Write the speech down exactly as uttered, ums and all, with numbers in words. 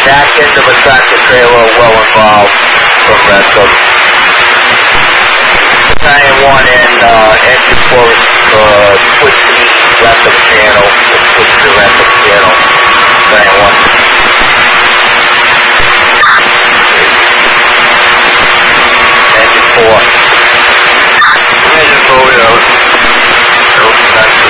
back into the tractor trailer well involved from Redstone. Battalion one in uh,